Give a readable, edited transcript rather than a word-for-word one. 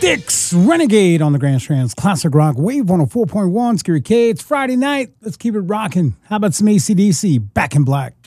Styx, Renegade on the Grand Strand's Classic Rock Wave 104.1. Scary K. It's Friday night. Let's keep it rocking. How about some AC/DC? Back in Black.